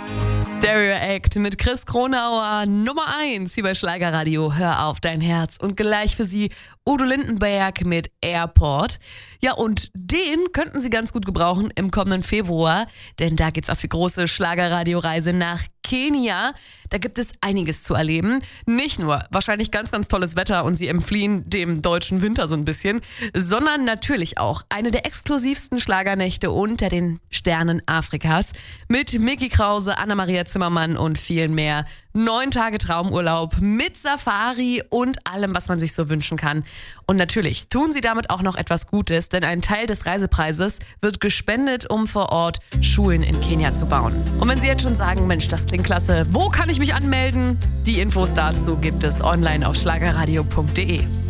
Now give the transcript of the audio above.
Stereo Act mit Chris Kronauer, Nummer 1 hier bei Schlagerradio. Hör auf dein Herz. Und gleich für Sie Udo Lindenberg mit Airport. Ja, und den könnten Sie ganz gut gebrauchen im kommenden Februar, denn da geht's auf die große Schlagerradio-Reise nach Kenia. Da gibt es einiges zu erleben. Nicht nur wahrscheinlich ganz, ganz tolles Wetter und Sie entfliehen dem deutschen Winter so ein bisschen, sondern natürlich auch eine der exklusivsten Schlagernächte unter den Sternen Afrikas mit Micky Krause, Anna-Maria Zimmermann und vielen mehr. 9 Tage Traumurlaub mit Safari und allem, was man sich so wünschen kann. Und natürlich tun Sie damit auch noch etwas Gutes, denn ein Teil des Reisepreises wird gespendet, um vor Ort Schulen in Kenia zu bauen. Und wenn Sie jetzt schon sagen, Mensch, das klingt klasse, wo kann ich mich anmelden? Die Infos dazu gibt es online auf schlagerradio.de.